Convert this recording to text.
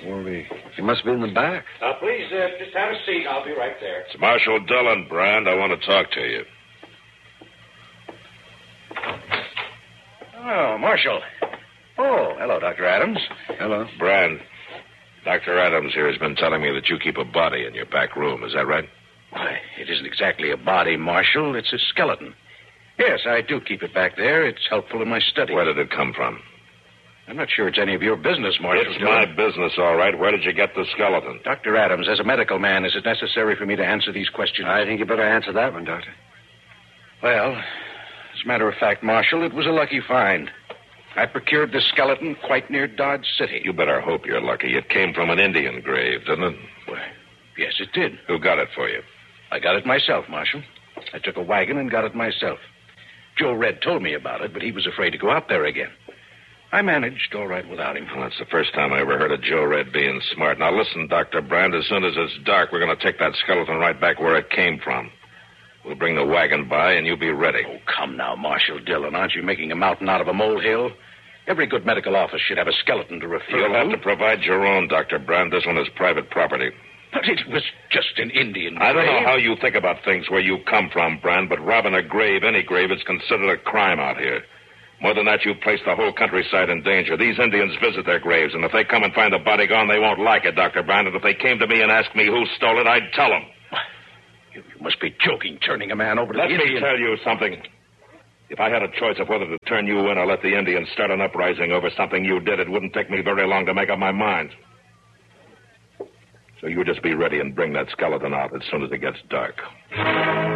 Well, he must be in the back. Please, just have a seat. I'll be right there. It's Marshal Dillon, Brand. I want to talk to you. Oh, Marshal. Oh, hello, Dr. Adams. Hello. Brand, Dr. Adams here has been telling me that you keep a body in your back room. Is that right? Why, it isn't exactly a body, Marshal. It's a skeleton. Yes, I do keep it back there. It's helpful in my study. Where did it come from? I'm not sure it's any of your business, Marshal. It's my business, all right. Where did you get the skeleton? Dr. Adams, as a medical man, is it necessary for me to answer these questions? I think you better answer that one, Doctor. Well, as a matter of fact, Marshal, it was a lucky find. I procured this skeleton quite near Dodge City. You better hope you're lucky. It came from an Indian grave, didn't it? Well, yes, it did. Who got it for you? I got it myself, Marshal. I took a wagon and got it myself. Joe Red told me about it, but he was afraid to go out there again. I managed all right without him. Well, that's the first time I ever heard of Joe Red being smart. Now, listen, Dr. Brand, as soon as it's dark, we're going to take that skeleton right back where it came from. We'll bring the wagon by, and you'll be ready. Oh, come now, Marshal Dillon. Aren't you making a mountain out of a molehill? Every good medical office should have a skeleton to refer to. You'll have to provide your own, Dr. Brand. This one is private property. But it was just an Indian grave. I don't know how you think about things where you come from, Brand, but robbing a grave, any grave, is considered a crime out here. More than that, you've placed the whole countryside in danger. These Indians visit their graves, and if they come and find the body gone, they won't like it, Dr. Brand. And if they came to me and asked me who stole it, I'd tell them. You must be joking, turning a man over to Let the Indian. me tell you something. If I had a choice of whether to turn you in or let the Indians start an uprising over something you did, it wouldn't take me very long to make up my mind. So you just be ready and bring that skeleton out as soon as it gets dark.